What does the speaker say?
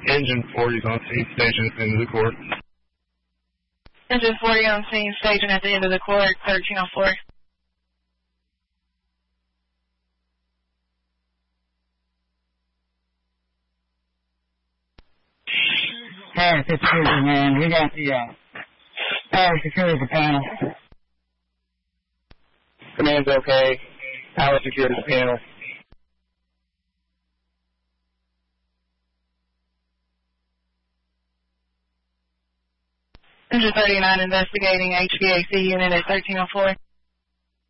Engine 40 is on scene, station at the end of the court. Engine 40 on scene, station at the end of the court, 1304. Power security, man. We got the power security panel. Command's okay. Power security panel. Engine 39 investigating HVAC unit at 1304.